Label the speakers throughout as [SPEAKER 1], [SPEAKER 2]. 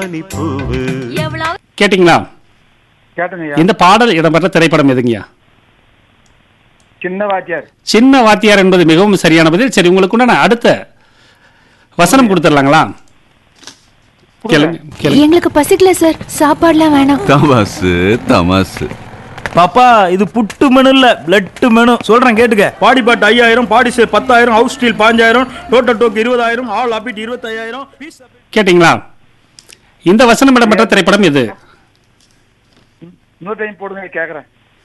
[SPEAKER 1] கேட்டீங்களா?
[SPEAKER 2] கேட்டுங்க.
[SPEAKER 1] இந்த பாடல் இடம்பெற்ற திரைப்படம் எதுங்கய்யா?
[SPEAKER 2] சின்ன வாத்தியார்.
[SPEAKER 1] சின்ன வாத்தியார் என்பது மிகவும் சரியான பதில். சரி, உங்களுக்கு உண்டான அடுத்த வசனம் கொடுத்துடலாங்களா?
[SPEAKER 3] எங்களுக்கு பசிக்கல சார், சாப்பாடுலாம் வேணாம்.
[SPEAKER 4] தமாசு தமாசு.
[SPEAKER 5] பாப்பா, இது புட்டு மெனு இல்ல, பிளட் மெனு. சொல்றேன் கேட்டுக்க. பாடி பாட்டு 5000, பாடி சே 10000, ஹவுஸ் ஸ்டீல் 5000, டோட்டல் டோக்கு 20000, ஆல் அபிட் 25000.
[SPEAKER 1] கேட்டீங்களா? இந்த வசனம் இடம்பெற்ற திரைப்படம் எது?
[SPEAKER 2] இன்னொரு டைம் போடுங்க, கேக்குறேன்.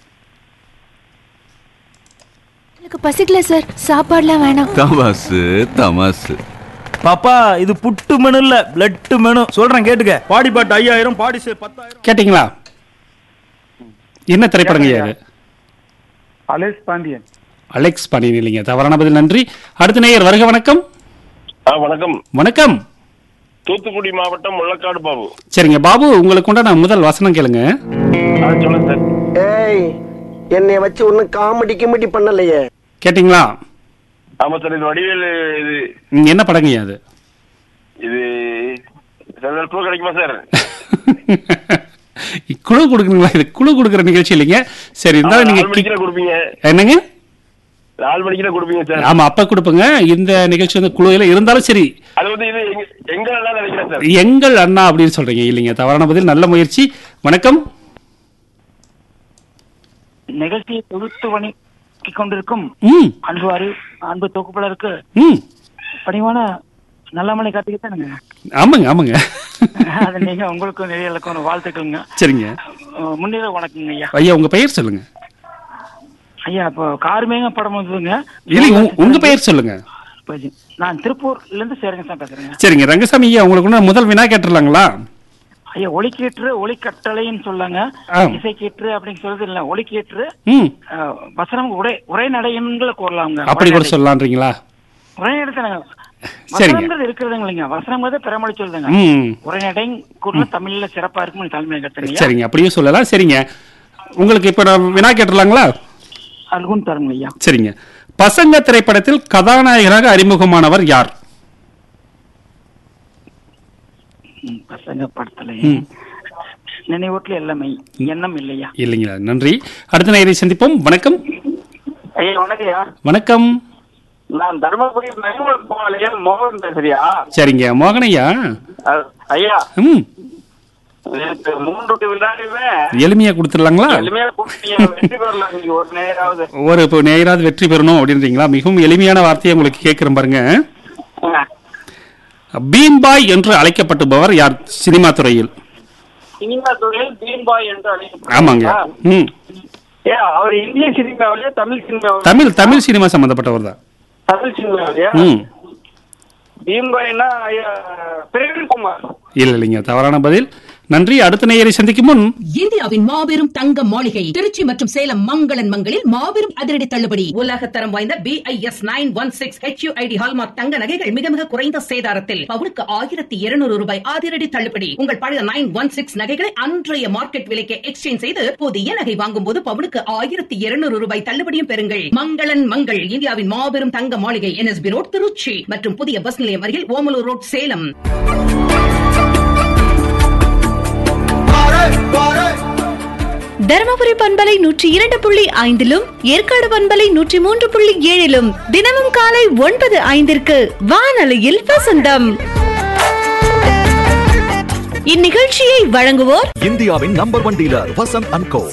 [SPEAKER 3] எங்களுக்கு பசிக்கல சார், சாப்பாடுலாம் வேணாம்.
[SPEAKER 4] தமாசு தமாசு.
[SPEAKER 5] பாப்பா, இது புட்டு மெனு இல்ல, பிளட் மெனு. சொல்றேன் கேட்டுக்க. பாடி பாட்டு 5000, பாடி சே 10000.
[SPEAKER 1] கேட்டீங்களா? என்ன திரைப்படங்க இது?
[SPEAKER 2] அலெக்ஸ் பாண்டியன்.
[SPEAKER 1] அலெக்ஸ் பாண்டியன் இல்லைங்க, தவறான பதில். நன்றி. அடுத்த நேயர் வருக. வணக்கம்.
[SPEAKER 6] வணக்கம்.
[SPEAKER 1] வணக்கம்.
[SPEAKER 6] தூத்துக்குடி மாவட்டம் முள்ளக்காடு பாபு.
[SPEAKER 1] சரிங்க பாபு, உங்களுக்கு உண்டான முதல் வசனம் கேளுங்க.
[SPEAKER 6] சொல்லுங்க சார்.
[SPEAKER 7] ஏய், என்னைய வச்சு ஒன்னும் காமெடி கிமெடி பண்ணலையே.
[SPEAKER 1] கேட்டீங்களா?
[SPEAKER 6] ஆமா சார், இது வடிவேலு. இது
[SPEAKER 1] என்ன படங்கய்யா அது?
[SPEAKER 6] இது குழு கிடைக்குமா சார்?
[SPEAKER 1] குழு கொடுக்குறீங்களா? இது குழு கொடுக்குற நிகழ்ச்சி இல்லைங்க. சரி, இருந்தாலும் நீங்க
[SPEAKER 6] கொடுப்பீங்க.
[SPEAKER 1] என்னங்க?
[SPEAKER 6] 4 மணிக்கு கொடுப்பீங்க சார்.
[SPEAKER 1] ஆமா, அப்ப கொடுப்பங்க. இந்த நிகழ்ச்சி வந்து குழுல இருந்தாலும் சரி.
[SPEAKER 6] அது வந்து இது எங்கள் அண்ணா நினைக்கிறேன் சார்.
[SPEAKER 1] எங்கள் அண்ணா அப்படின்னு சொல்றீங்க இல்லைங்க, தவறான பதில். நல்ல முயற்சி. வணக்கம்.
[SPEAKER 8] நிகழ்ச்சியை தொகுத்து வணங்கி கொண்டிருக்கும் அன்பு தொகுப்பாளருக்கு பணிவான நல்லமலை கார்த்திகை.
[SPEAKER 1] ஆமாங்க ஆமாங்க.
[SPEAKER 8] அது நீங்க உங்களுக்கு நிறைய வாழ்த்துக்கள்ங்க.
[SPEAKER 1] சரிங்க,
[SPEAKER 8] முன்னிலை வணக்கங்க ஐயா.
[SPEAKER 1] ஐயா, உங்க பெயர் சொல்லுங்க.
[SPEAKER 8] ஐயா, இப்போ கார்மேக படம் வந்ததுங்க.
[SPEAKER 1] இல்லைங்க, உங்க பெயர் சொல்லுங்க.
[SPEAKER 8] நான் திருப்பூர்ல இருந்து சேரங்கசாமி பேசுறேங்க.
[SPEAKER 1] சரிங்க ரங்கசாமி ஐயா, உங்களுக்கு முதல் வினா கேட்டுலாங்களா?
[SPEAKER 8] ஐயா, ஒலிக்கேற்று ஒலிக்கட்டளைன்னு சொல்லாங்க, இசைக்கேற்று அப்படின்னு சொல்றது இல்ல. ஒலிக்கேற்று வசனம் உரை நடைன்னு கூறலாங்க.
[SPEAKER 1] அப்படி கூட சொல்லலான்றீங்களா?
[SPEAKER 8] உரை நடத்த வசனங்கள் இருக்கிறதுங்க இல்லைங்க, வசனம் பெறமொழி சொல்லுங்க. உரைநடை கூட தமிழ்ல சிறப்பா இருக்கும் தலைமை கருத்துங்க.
[SPEAKER 1] சரிங்க, அப்படியே சொல்லலாம். சரிங்க, உங்களுக்கு இப்ப நான் வினா கேட்டுலாங்களா?
[SPEAKER 8] அதுக்கும் தருங்க ஐயா.
[SPEAKER 1] சரிங்க, பசங்க திரைப்படத்தில் கதாநாயகராக அறிமுகமானவர் யார்?
[SPEAKER 8] பசங்க படத்துல நினைவூட்டல எல்லாமே எண்ணம் இல்லையா?
[SPEAKER 1] இல்லைங்களா? நன்றி. அடுத்த நேயரை சந்திப்போம். வணக்கம்.
[SPEAKER 8] ஐயா வணக்கம்.
[SPEAKER 1] வணக்கம்.
[SPEAKER 8] நான் தர்மபுரி மோகன் பேசுறியா?
[SPEAKER 1] சரிங்க மோகனையா.
[SPEAKER 8] ஐயா, 3 வினாடியுமே
[SPEAKER 1] எளிமையா கொடுத்துடலாங்களா? ஒரு நேராவது வெற்றி பெறணும் அப்படின்றீங்களா? மிகவும் எளிமையான வார்த்தையை உங்களுக்கு கேட்கிறேன் பாருங்க. பீன்பாய் என்று அழைக்கப்பட்டுபவர் யார் சினிமா துறையில்?
[SPEAKER 8] சினிமா துறையில் பீன்பாய் என்று அழைக்கப்பட்டார்.
[SPEAKER 1] ஆமாங்க.
[SPEAKER 8] அவர் இந்திய சினிமாவிலேயே
[SPEAKER 1] தமிழ் சினிமா சம்பந்தப்பட்டவர் தான்.
[SPEAKER 8] தமிழ் சினிமாவிலேயே பீன்பாய்னா பிரவீன்குமார்.
[SPEAKER 1] இல்லைங்க, தவறான பதில். நன்றி. அடுத்த நேயரை சந்திக்கும் முன்,
[SPEAKER 9] இந்தியாவின் மாபெரும் தங்க மாளிகை திருச்சி மற்றும் சேலம் மங்களன் மங்களில் மாபெரும் அதிரடி தள்ளுபடி. உலக தரம் வாய்ந்த BIS 916 HUID ஹால்மார்க் தங்க நகைகள் மிக மிக குறைந்த சேதாரத்தில் பவுனுக்கு 1200 ரூபாய் அதிரடி தள்ளுபடி. உங்கள் பழைய 916 நகைகளை அன்றைய மார்க்கெட் விலைக்கு எக்ஸ்சேஞ்ச் செய்து புதிய நகை வாங்கும் போது பவுனுக்கு 1200 ரூபாய் தள்ளுபடியும் பெறுங்கள். மங்களன் மங்கள், இந்தியாவின் மாபெரும் தங்க மாளிகை, NSB ரோட் திருச்சி மற்றும் புதிய பஸ் நிலையம் அருகில் ஓமலூர் ரோட் சேலம்.
[SPEAKER 3] தருமபுரி பண்பலை 102.5 ஏற்காடு பண்பலை 103.7 தினமும் காலை 9:05 வானொலியில் வசந்தம். இந்நிகழ்ச்சியை வழங்குவோர்
[SPEAKER 4] இந்தியாவின் நம்பர் 1 டீலர் வசந்த் அண்ட் கோ.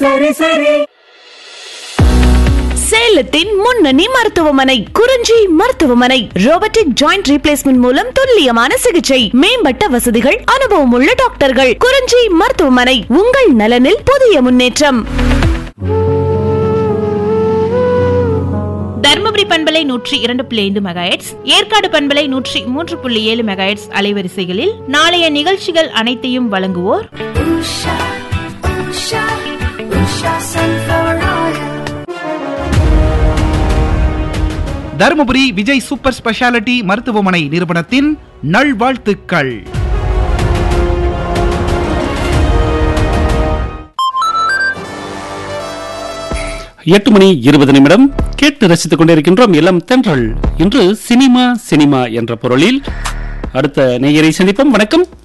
[SPEAKER 3] சேலத்தின் முன்னணி மருத்துவமனை குறிஞ்சி மருத்துவமனை. ரோபோட்டிக் ஜாயிண்ட் ரீப்ளேஸ்மெண்ட் மூலம் துல்லியமான சிகிச்சை, மேம்பட்ட வசதிகள், அனுபவம் உள்ள டாக்டர்கள். குறிஞ்சி மருத்துவமனை, உங்கள் நலனில் புதிய முன்னேற்றம்.
[SPEAKER 10] தர்மபுரி பண்பலை 102.5 மெகாஹெர்ட்ஸ், ஏற்காடு பண்பலை 103.7 மெகாஹெர்ட்ஸ் அலைவரிசைகளில் நாளைய நிகழ்ச்சிகள் அனைத்தையும் வழங்குவோர்
[SPEAKER 11] தருமபுரி விஜய் சூப்பர் ஸ்பெஷாலிட்டி மருத்துவமனை நிறுவனத்தின் நல்வாழ்த்துக்கள்.
[SPEAKER 1] எட்டு மணி 20 நிமிடம் கேட்டு ரசித்துக் கொண்டிருக்கின்றோம் இளம் தென்றல். இன்று சினிமா என்ற பொருளில் அடுத்த நேயரை சந்திப்போம். வணக்கம்.